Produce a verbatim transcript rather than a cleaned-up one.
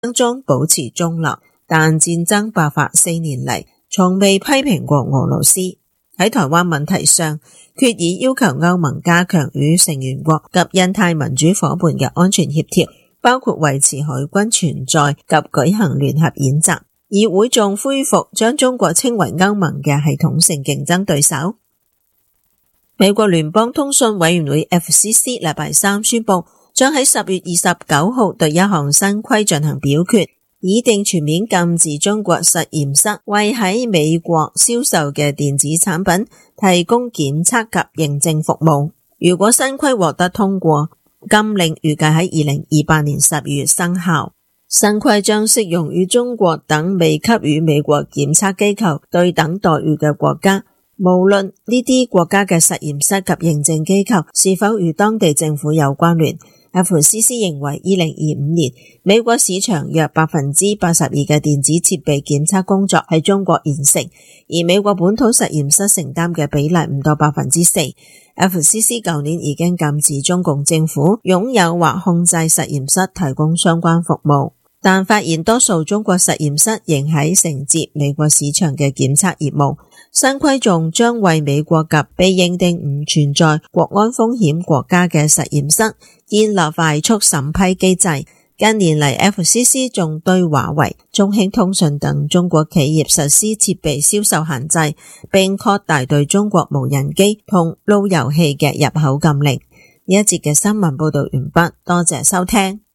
中保持中立，但戰爭爆發四年嚟，從未批評過俄羅斯。喺台灣問題上，決議要求歐盟加強與成員國及印太民主夥伴嘅安全協調，包括維持海軍存在及舉行聯合演習。議會仲恢復將中國稱為歐盟嘅系統性競爭對手。美國聯邦通訊委員會 F C C 禮拜三宣布，將喺十月二十九號對一項新規進行表決，擬定全面禁止中國實驗室為喺美國銷售嘅電子產品提供檢測及認證服務。如果新規獲得通過，禁令預計喺二零二八年十月生效。新規將適用於中國等未給予美國檢測機構對等待遇嘅國家，無論呢啲國家嘅實驗室及認證機構是否與當地政府有關聯。F C C 認為二零二五年美國市場約百分之八十二嘅電子設備檢測工作喺中國完成，而美國本土實驗室承擔嘅比例唔到百分之四。F C C 舊年已經禁止中共政府擁有或控制實驗室提供相關服務，但發現多數中國實驗室仍喺承接美國市場嘅檢測業務。新規仲將為美國及被認定唔存在國安風險國家嘅實驗室建立快速審批機制。近年嚟 F C C 仲對華為、中興通訊等中國企業實施設備銷售限制，並擴大對中國無人機同路由器嘅入口禁令。呢一節嘅新聞報道完畢，多謝收聽。